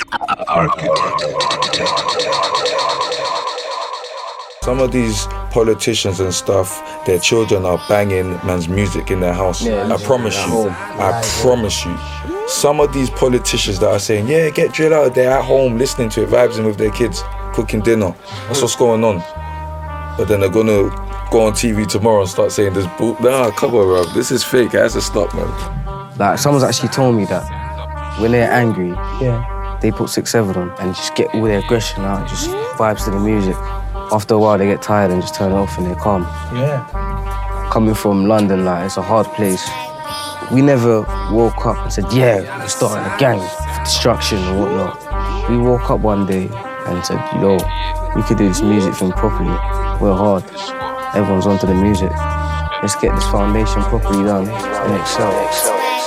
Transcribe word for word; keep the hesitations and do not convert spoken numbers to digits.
Some of these politicians and stuff, their children are banging man's music in their house. Yeah, I promise you, I promise you. Some of these politicians that are saying, yeah, get drill out, they're at home listening to it, vibing with their kids, cooking dinner. That's what's going on. But then they're gonna go on T V tomorrow and start saying this bull. Nah, come on, bro. This is fake. It has to stop, man. Like, someone's actually told me that when they're angry, Yeah. they put six seven on and just get all their aggression out, just vibes to the music. After a while, they get tired and just turn it off and they're calm. Yeah. Coming from London, like, it's a hard place. We never woke up and said, yeah, we're starting a gang for destruction or whatnot. We woke up one day and said, yo, we could do this music thing properly. We're hard. Everyone's onto the music. Let's get this foundation properly done and excel.